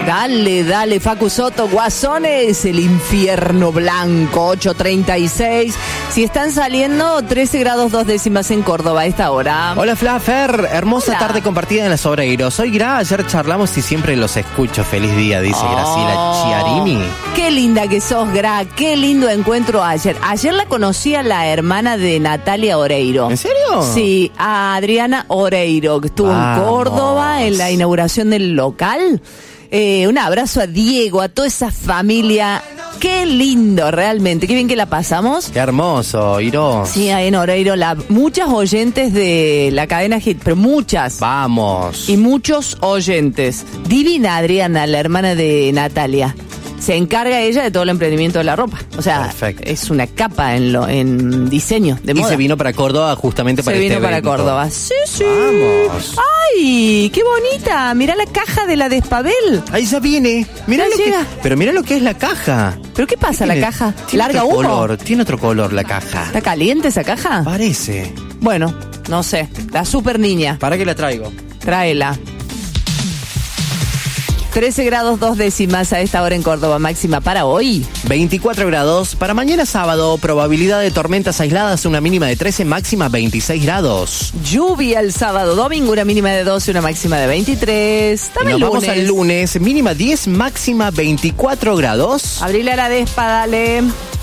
Dale, Facu Soto, Guasones, el infierno blanco, 8:36. Si están saliendo, 13 grados 2 décimas en Córdoba a esta hora. Hola, Flaffer, hermosa Hola. tarde compartida en Las Obreiros. Soy Gra, ayer charlamos y siempre los escucho. Feliz día, dice Graciela Chiarini. Qué linda que sos, Gra, qué lindo encuentro ayer. Ayer la conocí a la hermana de Natalia Oreiro. ¿En serio? Sí, a Adriana Oreiro, que estuvo en Córdoba en la inauguración del local. Un abrazo a Diego, a toda esa familia. Qué lindo, realmente. Qué bien que la pasamos. Qué hermoso, Iro. Sí, ahí en Oreiro, muchas oyentes de la cadena Hit, pero muchas. Vamos. Y muchos oyentes. Divina Adriana, la hermana de Natalia. Se encarga ella de todo el emprendimiento de la ropa. O sea, perfecto. Es una capa en diseño de moda. Y se vino para Córdoba justamente para este evento. Se vino para Córdoba. Sí. Vamos. ¡Ay! ¡Qué bonita! Mirá la caja de la Despabel. Ahí ya viene. Mirá Ya llega. pero mirá lo que es la caja. ¿Pero qué pasa la caja? Tiene ¿Larga otro humo? color, tiene otro color la caja. ¿Está caliente esa caja? Parece. Bueno, no sé. La super niña. ¿Para qué la traigo? Tráela. 13 grados 2 décimas a esta hora en Córdoba, máxima para hoy. 24 grados. Para mañana sábado, probabilidad de tormentas aisladas, una mínima de 13, máxima 26 grados. Lluvia el sábado, domingo, una mínima de 12, una máxima de 23. Y nos vamos al lunes, mínima 10, máxima 24 grados. Abrile a la despa, dale.